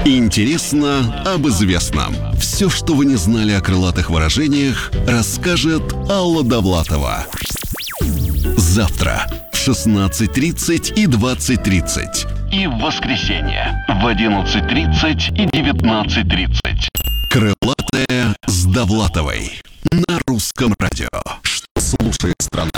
Интересно об известном. Все, что вы не знали о крылатых выражениях, расскажет Алла Довлатова. Завтра в 16:30 и 20:30. И в воскресенье в 11:30 и 19:30. Крылатые с Довлатовой на Русском радио. Что слушает страна?